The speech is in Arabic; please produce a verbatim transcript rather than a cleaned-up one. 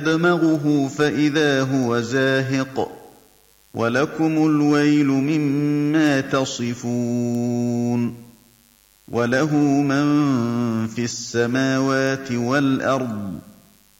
يدمغه فإذا هو زاهق ولكم الويل مما تصفون وله من في السماوات والأرض